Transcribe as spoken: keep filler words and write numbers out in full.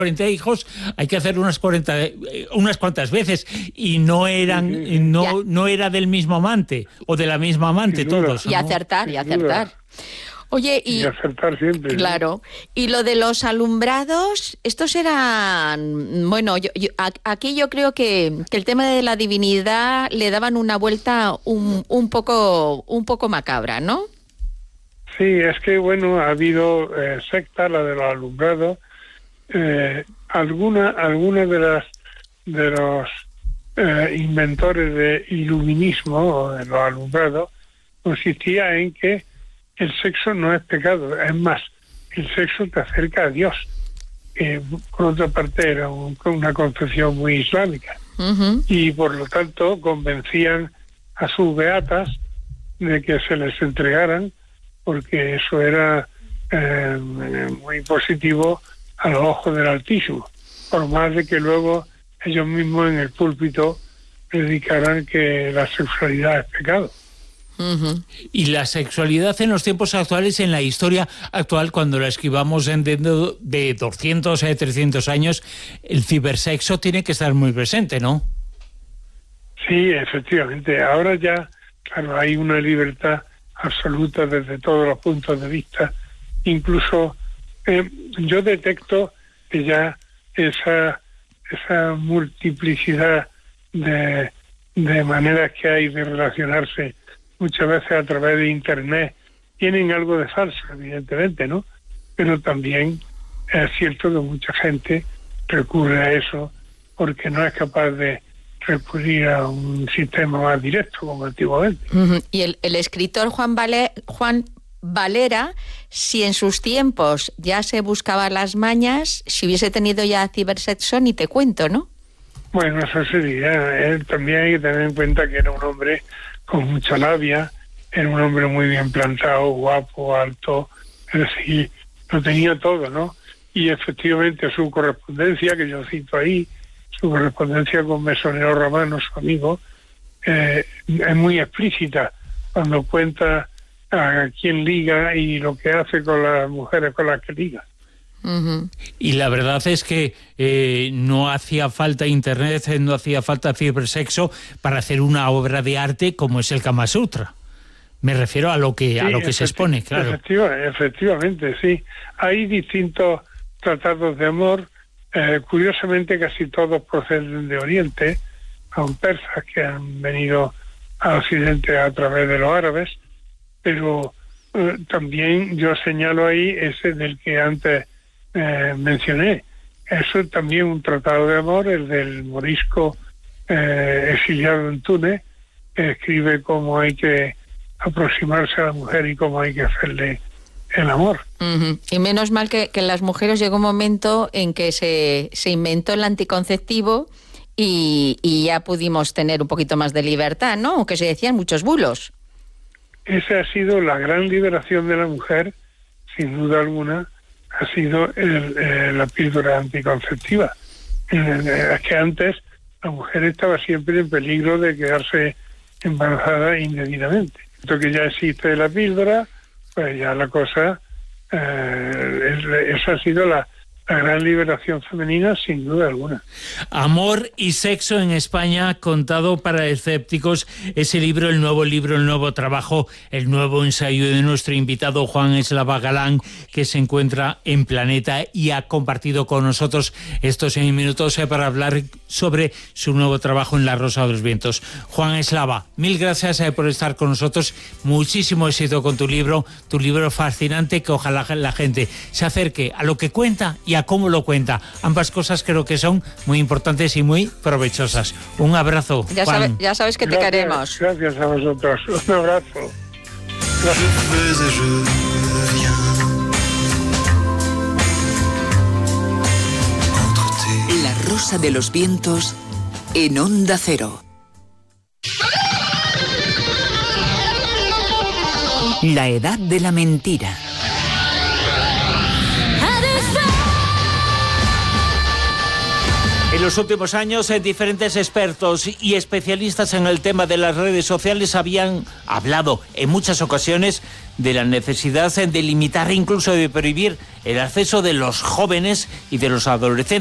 cuarenta hijos hay que hacer unas cuarenta, unas cuantas veces, y no eran, sí, sí, sí. no, no era del mismo amante o de la misma amante todos. Y ¿no? acertar, y acertar. Oye, y, y acertar siempre. Claro. ¿Sí? Y lo de los alumbrados, estos eran, bueno, yo, yo, aquí yo creo que, que el tema de la divinidad le daban una vuelta un, un poco, un poco macabra, ¿no? Sí, es que bueno, ha habido eh, sectas, la de los alumbrados. Eh, algunas alguna de las de los eh, inventores de iluminismo o de los alumbrados consistía en que el sexo no es pecado, es más, el sexo te acerca a Dios. Eh, por otra parte era un, una concepción muy islámica. Uh-huh. Y por lo tanto convencían a sus beatas de que se les entregaran, porque eso era eh, muy positivo a los ojos del Altísimo, por más de que luego ellos mismos en el púlpito predicaran que la sexualidad es pecado. Uh-huh. Y la sexualidad en los tiempos actuales, en la historia actual, cuando la esquivamos en de, de doscientos a trescientos años, el cibersexo tiene que estar muy presente, ¿no? Sí, efectivamente. Ahora ya, claro, hay una libertad absoluta desde todos los puntos de vista. Incluso eh, yo detecto que ya esa esa multiplicidad de, de maneras que hay de relacionarse muchas veces a través de Internet tienen algo de falso, evidentemente, ¿no? Pero también es cierto que mucha gente recurre a eso porque no es capaz de recurrir a un sistema más directo como antiguamente. Uh-huh. Y el, el escritor Juan, Vale, Juan Valera, si en sus tiempos ya se buscaban las mañas, si hubiese tenido ya cibersexo, ni te cuento, ¿no? Bueno, eso sería. Él también hay que tener en cuenta que era un hombre con mucha labia, era un hombre muy bien plantado, guapo, alto, es decir, lo tenía todo, ¿no? Y efectivamente su correspondencia, que yo cito ahí, su correspondencia con Mesonero Romano, su amigo, eh, es muy explícita cuando cuenta a quién liga y lo que hace con las mujeres con las que liga. Uh-huh. Y la verdad es que eh, no hacía falta internet, no hacía falta cibersexo para hacer una obra de arte como es el Kama Sutra. Me refiero a lo que sí, a lo que se expone, claro. Efectiva, efectivamente, sí. Hay distintos tratados de amor. Eh, curiosamente, casi todos proceden de Oriente, aun persas que han venido a Occidente a través de los árabes, pero eh, también yo señalo ahí ese del que antes Eh, mencioné. Eso es también un tratado de amor, el del morisco eh, exiliado en Túnez, que escribe cómo hay que aproximarse a la mujer y cómo hay que hacerle el amor. Uh-huh. Y menos mal que, que en las mujeres llegó un momento en que se, se inventó el anticonceptivo y, y ya pudimos tener un poquito más de libertad, ¿no? Aunque se decían muchos bulos. Esa ha sido la gran liberación de la mujer, sin duda alguna, ha sido el, eh, la píldora anticonceptiva. Eh, es que antes la mujer estaba siempre en peligro de quedarse embarazada indebidamente. Esto que ya existe la píldora, pues ya la cosa, eh, es, esa ha sido la, la gran liberación femenina, sin duda alguna. Amor y sexo en España, contado para escépticos. Ese libro, el nuevo libro, el nuevo trabajo, el nuevo ensayo de nuestro invitado Juan Eslava Galán, que se encuentra en Planeta y ha compartido con nosotros estos seis minutos para hablar sobre su nuevo trabajo en La Rosa de los Vientos. Juan Eslava, mil gracias por estar con nosotros. Muchísimo éxito con tu libro, tu libro fascinante, que ojalá la gente se acerque a lo que cuenta y a cómo lo cuenta. Ambas cosas creo que son muy importantes y muy provechosas. Un abrazo, ya Juan. Sabe, ya sabes que te gracias, queremos. Gracias a vosotros. Un abrazo. Gracias. La Rosa de los Vientos en Onda Cero. La edad de la mentira. En los últimos años, eh, diferentes expertos y especialistas en el tema de las redes sociales habían hablado en muchas ocasiones de la necesidad de limitar e incluso de prohibir el acceso de los jóvenes y de los adolescentes